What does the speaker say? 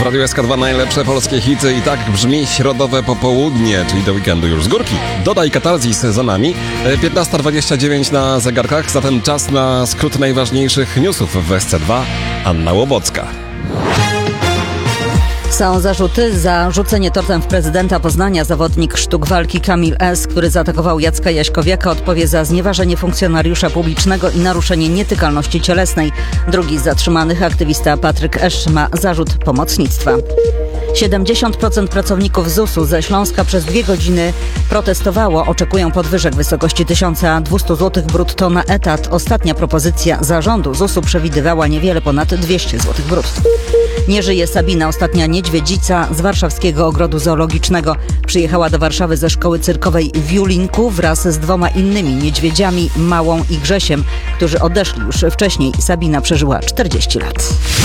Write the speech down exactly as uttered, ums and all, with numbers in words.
W Radiu S K dwa najlepsze polskie hity i tak brzmi środowe popołudnie, czyli do weekendu już z górki. Dodaj Katarzis za nami. piętnasta dwadzieścia dziewięć na zegarkach, zatem czas na skrót najważniejszych newsów w S C dwa. Anna Łobocka. Są zarzuty za rzucenie tortem w prezydenta Poznania. Zawodnik sztuk walki Kamil S., który zaatakował Jacka Jaśkowiaka, odpowie za znieważenie funkcjonariusza publicznego i naruszenie nietykalności cielesnej. Drugi z zatrzymanych, aktywista Patryk Esz, ma zarzut pomocnictwa. siedemdziesiąt procent pracowników Z U S-u ze Śląska przez dwie godziny protestowało. Oczekują podwyżek w wysokości tysiąc dwieście złotych brutto na etat. Ostatnia propozycja zarządu Z U S-u przewidywała niewiele ponad dwieście złotych brutto. Nie żyje Sabina, ostatnia niedźwiedzica z warszawskiego ogrodu zoologicznego. Przyjechała do Warszawy ze szkoły cyrkowej w Julinku wraz z dwoma innymi niedźwiedziami, Małą i Grzesiem, którzy odeszli już wcześniej. Sabina przeżyła czterdzieści lat.